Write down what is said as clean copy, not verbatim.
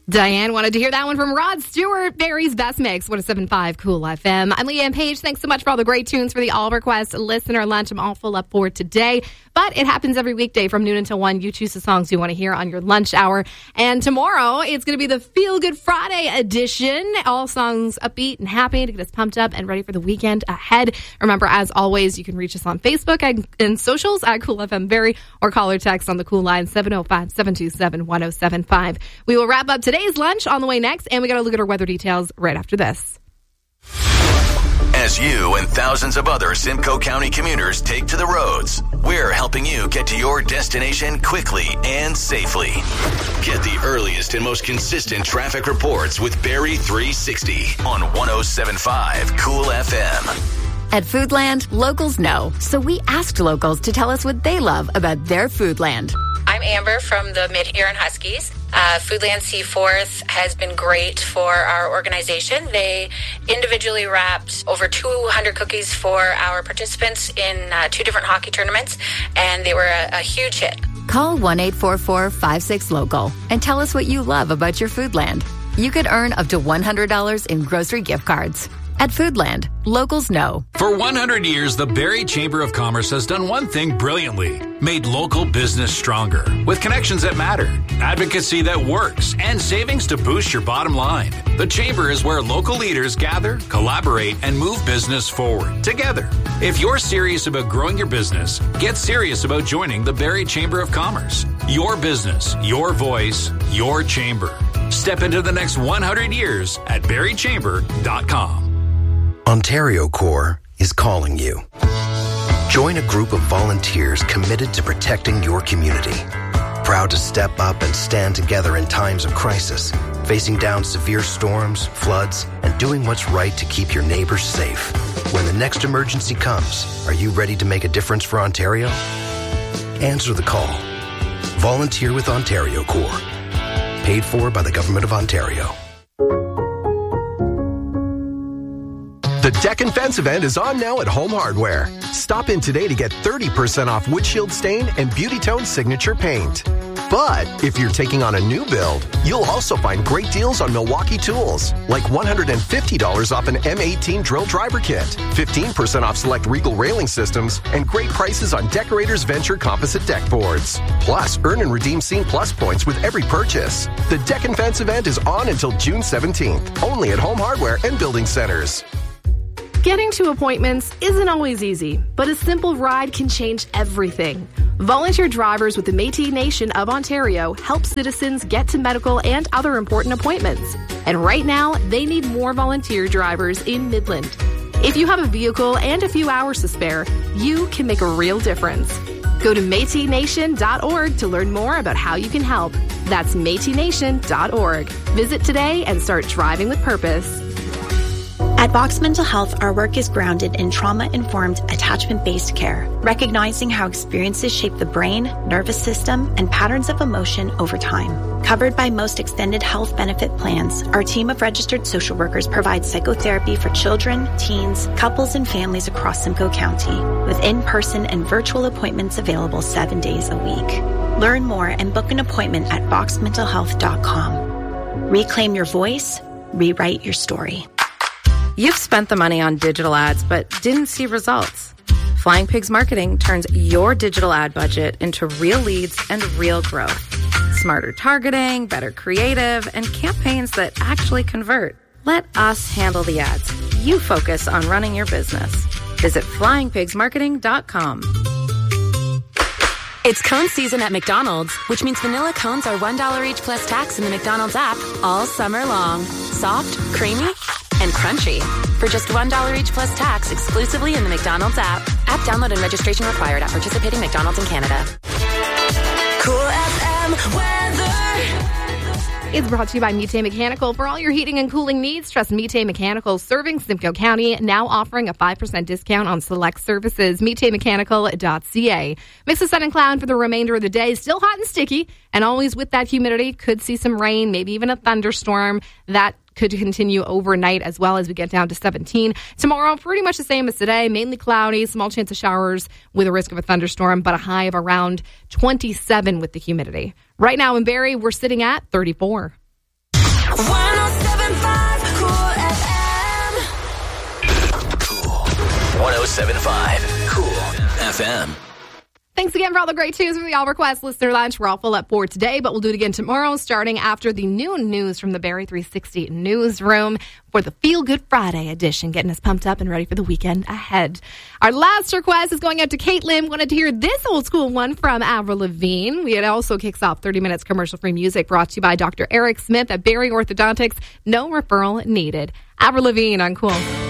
Diane wanted to hear that one from Rod Stewart, Barry's Best Mix, 107.5 Cool FM. I'm Leanne Page. Thanks so much for all the great tunes for the All Request Listener Lunch. I'm all full up for today, but it happens every weekday from noon until 1. You choose the songs you want to hear on your lunch hour. And tomorrow, it's going to be the Feel Good Friday edition. All songs upbeat and happy to get us pumped up and ready for the weekend ahead. Remember, as always, you can reach us on Facebook and socials at Cool FM Barry, or call or text on the Cool line 705-727-1075. We will wrap up today's lunch on the way next, and we got to look at our weather details right after this. As you and thousands of other Simcoe County commuters take to the roads, we're helping you get to your destination quickly and safely. Get the earliest and most consistent traffic reports with Barry 360 on 107.5 Cool FM. At Foodland, locals know, so we asked locals to tell us what they love about their Foodland. I'm Amber from the Mid-Huron Huskies. Foodland Seaforth has been great for our organization. They individually wrapped over 200 cookies for our participants in 2 different hockey tournaments, and they were a huge hit. Call 1-844-56-LOCAL and tell us what you love about your Foodland. You could earn up to $100 in grocery gift cards. At Foodland, locals know. For 100 years, the Barrie Chamber of Commerce has done one thing brilliantly: made local business stronger. With connections that matter, advocacy that works, and savings to boost your bottom line. The Chamber is where local leaders gather, collaborate, and move business forward together. If you're serious about growing your business, get serious about joining the Barrie Chamber of Commerce. Your business, your voice, your chamber. Step into the next 100 years at barriechamber.com. Ontario Corps is calling you. Join a group of volunteers committed to protecting your community. Proud to step up and stand together in times of crisis, facing down severe storms, floods, and doing what's right to keep your neighbors safe. When the next emergency comes, are you ready to make a difference for Ontario? Answer the call. Volunteer with Ontario Corps. Paid for by the Government of Ontario. The Deck and Fence event is on now at Home Hardware. Stop in today to get 30% off Windshield Stain and Beauty Tone Signature Paint. But if you're taking on a new build, you'll also find great deals on Milwaukee tools, like $150 off an M18 drill driver kit, 15% off select Regal railing systems, and great prices on Decorators Venture composite deck boards. Plus, earn and redeem Scene Plus points with every purchase. The Deck and Fence event is on until June 17th, only at Home Hardware and Building Centers. Getting to appointments isn't always easy, but a simple ride can change everything. Volunteer drivers with the Métis Nation of Ontario help citizens get to medical and other important appointments. And right now, they need more volunteer drivers in Midland. If you have a vehicle and a few hours to spare, you can make a real difference. Go to MétisNation.org to learn more about how you can help. That's MétisNation.org. Visit today and start driving with purpose. At Vox Mental Health, our work is grounded in trauma-informed, attachment-based care, recognizing how experiences shape the brain, nervous system, and patterns of emotion over time. Covered by most extended health benefit plans, our team of registered social workers provides psychotherapy for children, teens, couples, and families across Simcoe County, with in-person and virtual appointments available 7 days a week. Learn more and book an appointment at voxmentalhealth.com. Reclaim your voice, rewrite your story. You've spent the money on digital ads but didn't see results. Flying Pigs Marketing turns your digital ad budget into real leads and real growth. Smarter targeting, better creative, and campaigns that actually convert. Let us handle the ads. You focus on running your business. Visit flyingpigsmarketing.com. It's cone season at McDonald's, which means vanilla cones are $1 each plus tax in the McDonald's app all summer long. Soft, creamy, and crunchy. For just $1 each plus tax exclusively in the McDonald's app. App download and registration required at participating McDonald's in Canada. Cool FM weather. It's brought to you by Mite Mechanical. For all your heating and cooling needs, trust Mite Mechanical, serving Simcoe County, now offering a 5% discount on select services. MiteMechanical.ca. Mix of sun and cloud for the remainder of the day. Still hot and sticky, and always with that humidity. Could see some rain, maybe even a thunderstorm. That could continue overnight as well as we get down to 17. Tomorrow, pretty much the same as today. Mainly cloudy, small chance of showers with a risk of a thunderstorm, but a high of around 27 with the humidity. Right now in Barrie, we're sitting at 34. 107.5 Cool FM. Cool. 107.5 Cool FM. Thanks again for all the great tunes from the All Request Listener Lunch. We're all full up for today, but we'll do it again tomorrow, starting after the noon news from the Barrie 360 newsroom for the Feel Good Friday edition, getting us pumped up and ready for the weekend ahead. Our last request is going out to Caitlin. Wanted to hear this old school one from Avril Lavigne. It also kicks off 30 minutes commercial-free music brought to you by Dr. Eric Smith at Barrie Orthodontics. No referral needed. Avril Lavigne on Cool.